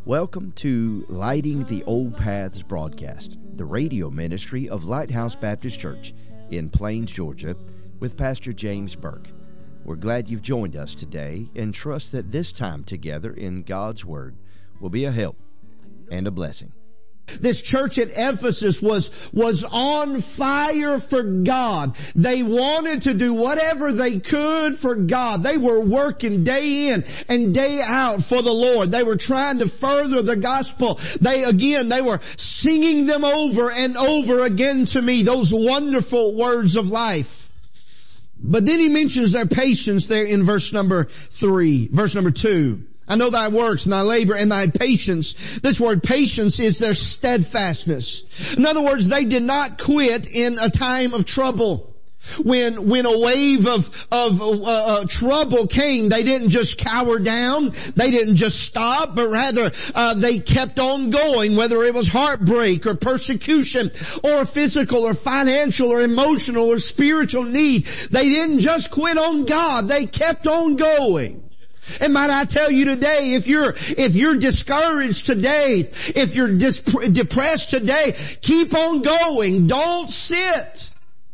Welcome to Lighting the Old Paths broadcast, the radio ministry of Lighthouse Baptist Church in Plains, Georgia, with Pastor James Burke. We're glad you've joined us today and trust that this time together in God's Word will be a help and a blessing. This church at Ephesus was on fire for God. They wanted to do whatever they could for God. They were working day in and day out for the Lord. They were trying to further the gospel. They were singing them over and over again to me, those wonderful words of life. But then he mentions their patience there in verse number 2. I know thy works and thy labor and thy patience. This word patience is their steadfastness. In other words, they did not quit in a time of trouble. When a wave of trouble came, they didn't just cower down. They didn't just stop, but rather, they kept on going, whether it was heartbreak or persecution or physical or financial or emotional or spiritual need. They didn't just quit on God. They kept on going. And might I tell you today, if you're discouraged today, if you're depressed today, keep on going. Don't sit.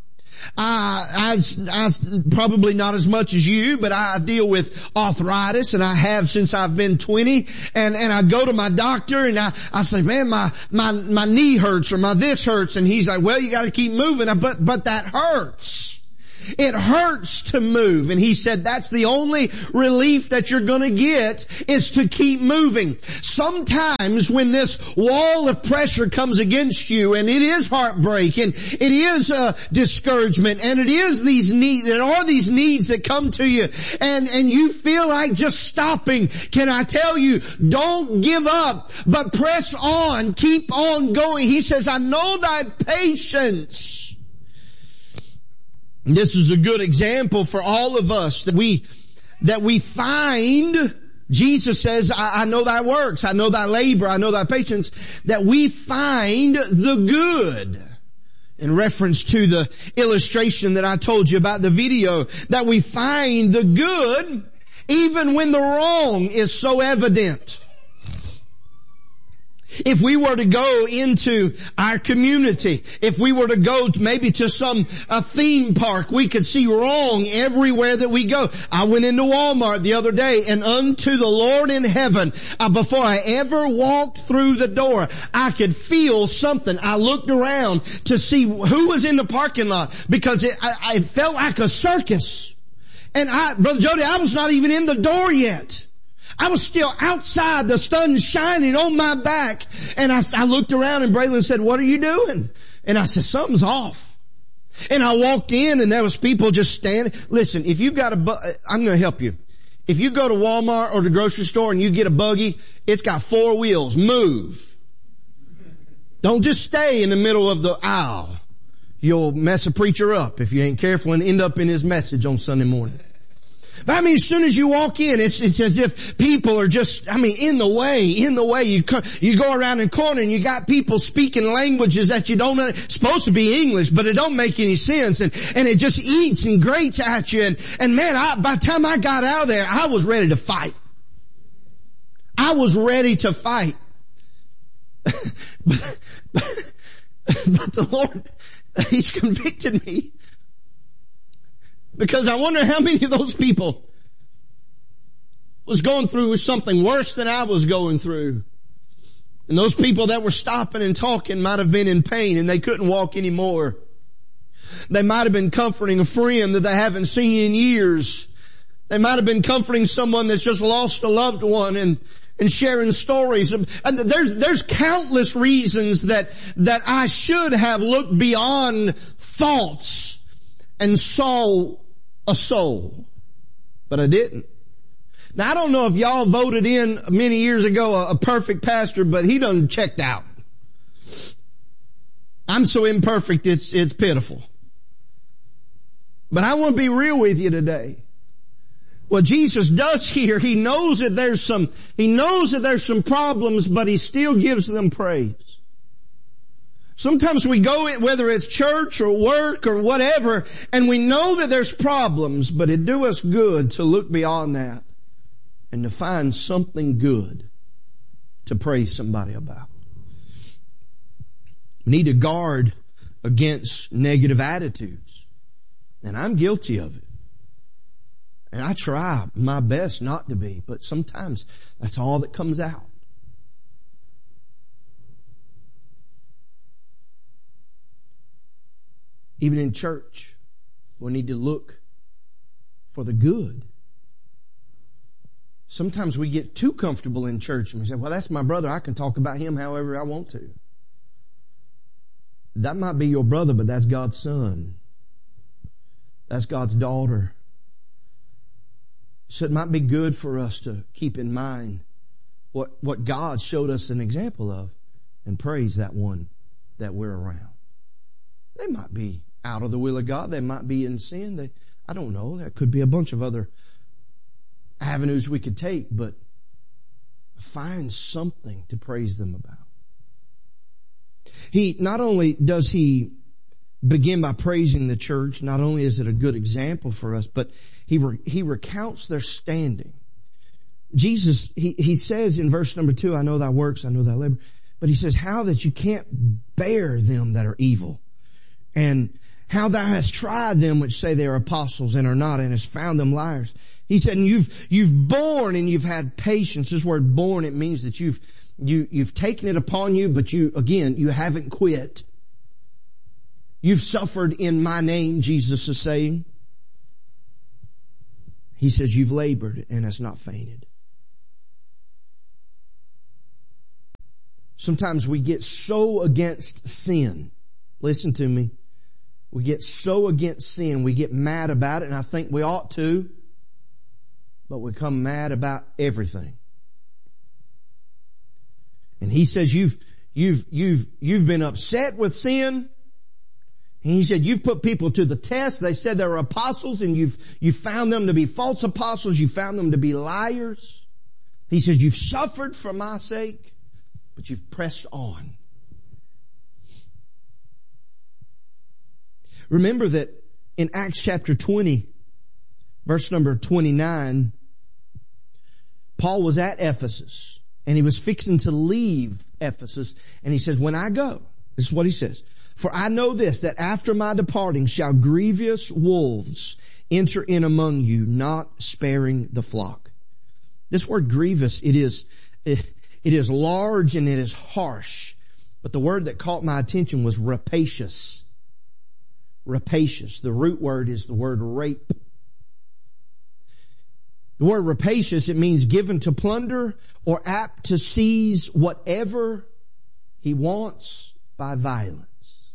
I probably not as much as you, but I deal with arthritis, and I have since I've been 20. And I go to my doctor and I say, man, my knee hurts or my this hurts. And he's like, well, you got to keep moving. But that hurts. It hurts to move. And he said that's the only relief that you're going to get is to keep moving. Sometimes when this wall of pressure comes against you, and it is heartbreak, and it is discouragement, and it is these needs, there are these needs that come to you, and you feel like just stopping. Can I tell you, don't give up, but press on, keep on going. He says, I know thy patience. This is a good example for all of us that we find. Jesus says, I know thy works, I know thy labor, I know thy patience, that we find the good. In reference to the illustration that I told you about the video, that we find the good even when the wrong is so evident. If we were to go into our community, if we were to go maybe to a theme park, we could see wrong everywhere that we go. I went into Walmart the other day, and unto the Lord in heaven, before I ever walked through the door, I could feel something. I looked around to see who was in the parking lot, because it felt like a circus. And Brother Jody, I was not even in the door yet. I was still outside, the sun shining on my back. And I looked around, and Braylon said, what are you doing? And I said, something's off. And I walked in, and there was people just standing. Listen, if you've got I'm going to help you. If you go to Walmart or the grocery store and you get a buggy, it's got 4 wheels. Move. Don't just stay in the middle of the aisle. You'll mess a preacher up if you ain't careful and end up in his message on Sunday morning. But I mean, as soon as you walk in, it's as if people are just, in the way. You go around the corner and you got people speaking languages that you don't know. It's supposed to be English, but it don't make any sense. And it just eats and grates at you. And man, by the time I got out of there, I was ready to fight. But the Lord, He's convicted me. Because I wonder how many of those people was going through something worse than I was going through. And those people that were stopping and talking might have been in pain and they couldn't walk anymore. They might have been comforting a friend that they haven't seen in years. They might have been comforting someone that's just lost a loved one and sharing stories. And there's countless reasons that I should have looked beyond faults and saw a soul. But I didn't. Now I don't know if y'all voted in many years ago a perfect pastor, but he done checked out. I'm so imperfect, it's pitiful. But I want to be real with you today. What Jesus does here, He knows that there's some problems, but He still gives them praise. Sometimes we go, whether it's church or work or whatever, and we know that there's problems, but it do us good to look beyond that and to find something good to praise somebody about. We need to guard against negative attitudes. And I'm guilty of it. And I try my best not to be, but sometimes that's all that comes out. Even in church, we need to look for the good. Sometimes we get too comfortable in church and we say, well, that's my brother. I can talk about him however I want to. That might be your brother, but that's God's son. That's God's daughter. So it might be good for us to keep in mind what God showed us an example of and praise that one that we're around. They might be out of the will of God. They might be in sin. I don't know. There could be a bunch of other avenues we could take, but find something to praise them about. Not only does he begin by praising the church, not only is it a good example for us, but he recounts their standing. Jesus, he says in verse number 2, I know thy works, I know thy labor, but he says, how that you can't bear them that are evil, and how thou hast tried them which say they are apostles and are not, and hast found them liars. He said, and you've borne and you've had patience. This word borne, it means that you've taken it upon you, but you haven't quit. You've suffered in my name, Jesus is saying. He says, you've labored and has not fainted. Sometimes we get so against sin. Listen to me. We get so against sin. We get mad about it, and I think we ought to. But we come mad about everything. And he says, you've been upset with sin. And he said, you've put people to the test. They said they were apostles, and you've found them to be false apostles. You found them to be liars. He says, you've suffered for my sake, but you've pressed on. Remember that in Acts chapter 20, verse number 29, Paul was at Ephesus, and he was fixing to leave Ephesus, and he says, when I go, this is what he says, for I know this, that after my departing shall grievous wolves enter in among you, not sparing the flock. This word grievous, it is large and it is harsh, but the word that caught my attention was rapacious. Rapacious. The root word is the word rape. The word rapacious, it means given to plunder or apt to seize whatever he wants by violence.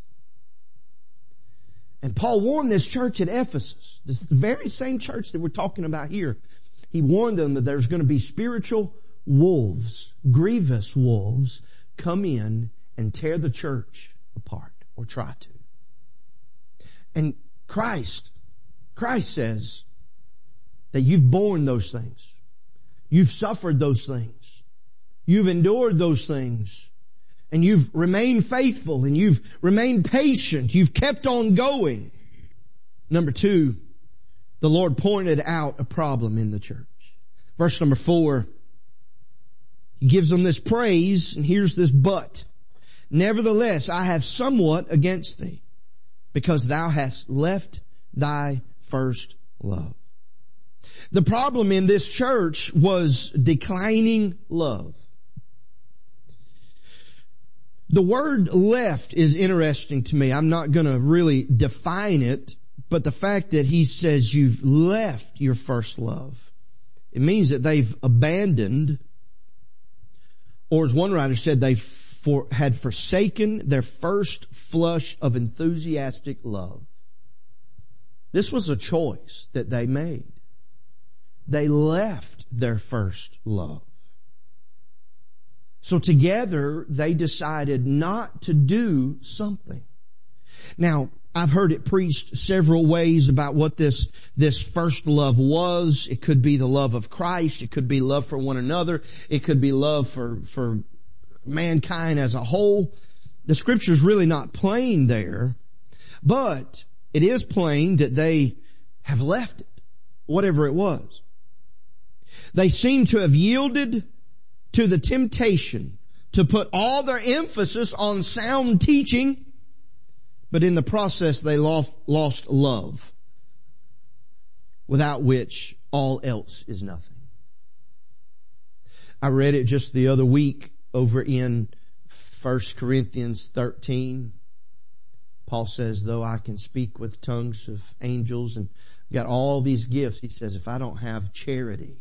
And Paul warned this church at Ephesus, this is the very same church that we're talking about here. He warned them that there's going to be spiritual wolves, grievous wolves, come in and tear the church apart, or try to. And Christ says that you've borne those things. You've suffered those things. You've endured those things. And you've remained faithful, and you've remained patient. You've kept on going. Number 2, the Lord pointed out a problem in the church. Verse number 4, he gives them this praise, and here's this but. Nevertheless, I have somewhat against thee, because thou hast left thy first love. The problem in this church was declining love. The word left is interesting to me. I'm not going to really define it, but the fact that he says you've left your first love, it means that they've abandoned, or as one writer said, they had forsaken their first flush of enthusiastic love. This was a choice that they made. They left their first love. So together they decided not to do something. Now, I've heard it preached several ways about what this first love was. It could be the love of Christ. It could be love for one another. It could be love for mankind as a whole. The scripture's really not plain there, but it is plain that they have left it, whatever it was. They seem to have yielded to the temptation to put all their emphasis on sound teaching, but in the process they lost love, without which all else is nothing. I read it just the other week over in 1 Corinthians 13. Paul says, though I can speak with tongues of angels and got all these gifts, he says, if I don't have charity,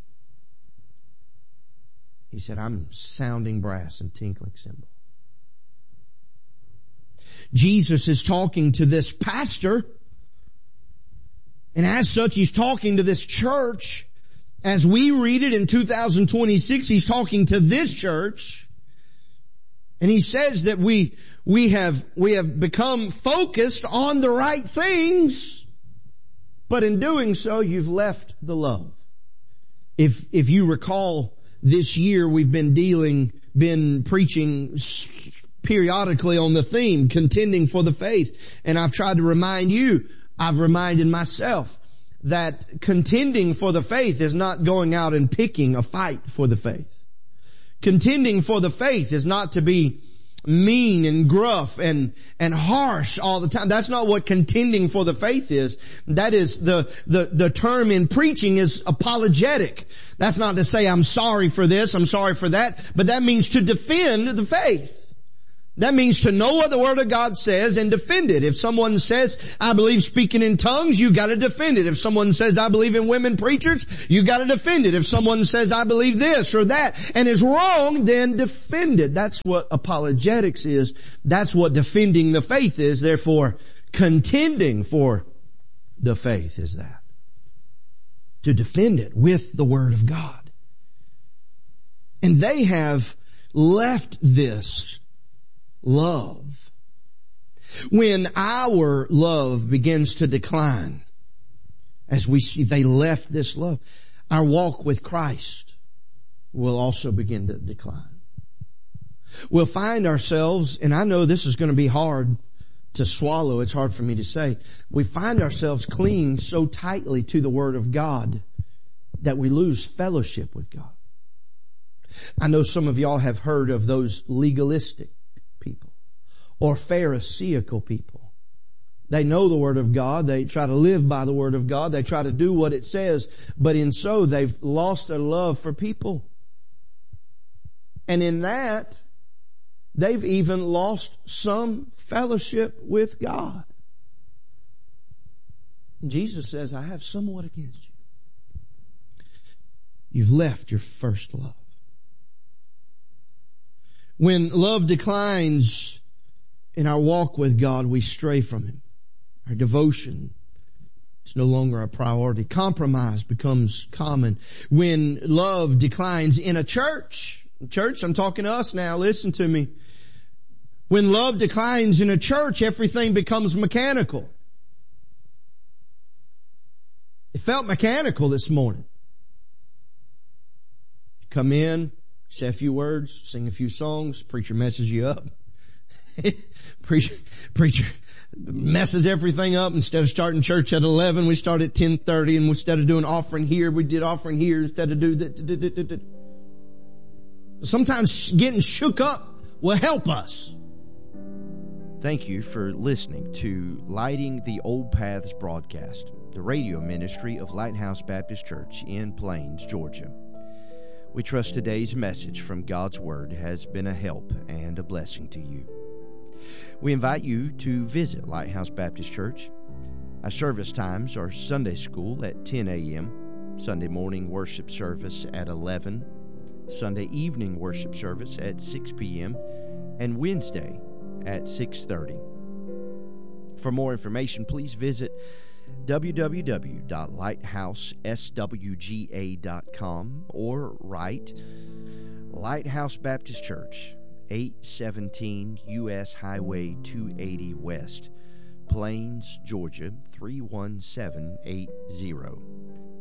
he said, I'm sounding brass and tinkling cymbal. Jesus is talking to this pastor, and as such, he's talking to this church. As we read it in 2026, he's talking to this church, and he says that we have become focused on the right things, but in doing so, you've left the love. If you recall, this year we've been preaching periodically on the theme, contending for the faith. And I've tried to remind you, I've reminded myself, that contending for the faith is not going out and picking a fight for the faith. Contending for the faith is not to be mean and gruff and harsh all the time. That's not what contending for the faith is. That is the term in preaching is apologetic. That's not to say I'm sorry for this, I'm sorry for that, but that means to defend the faith. That means to know what the Word of God says and defend it. If someone says, I believe speaking in tongues, you gotta defend it. If someone says, I believe in women preachers, you gotta defend it. If someone says, I believe this or that and is wrong, then defend it. That's what apologetics is. That's what defending the faith is. Therefore, contending for the faith is that. To defend it with the Word of God. And they have left this love. When our love begins to decline, as we see they left this love, our walk with Christ will also begin to decline. We'll find ourselves, and I know this is going to be hard to swallow, it's hard for me to say, we find ourselves clinging so tightly to the Word of God that we lose fellowship with God. I know some of y'all have heard of those legalistic people or Pharisaical people. They know the Word of God. They try to live by the Word of God. They try to do what it says, but in so they've lost their love for people. And in that, they've even lost some fellowship with God. And Jesus says, I have somewhat against you. You've left your first love. When love declines in our walk with God, we stray from Him. Our devotion is no longer a priority. Compromise becomes common. When love declines in a church, I'm talking to us now, listen to me. When love declines in a church, everything becomes mechanical. It felt mechanical this morning. You come in, say a few words, sing a few songs, preacher messes you up. Preacher messes everything up. Instead of starting church at 11, we start at 10:30, and instead of doing offering here, we did offering here instead of do that. Sometimes getting shook up will help us. Thank you for listening to Lighting the Old Paths broadcast, the radio ministry of Lighthouse Baptist Church in Plains, Georgia. We trust today's message from God's Word has been a help and a blessing to you. We invite you to visit Lighthouse Baptist Church. Our service times are Sunday school at 10 a.m., Sunday morning worship service at 11, Sunday evening worship service at 6 p.m., and Wednesday at 6:30. For more information, please visit www.lighthouseswga.com or write Lighthouse Baptist Church, 817 U.S. Highway 280 West, Plains, Georgia 31780.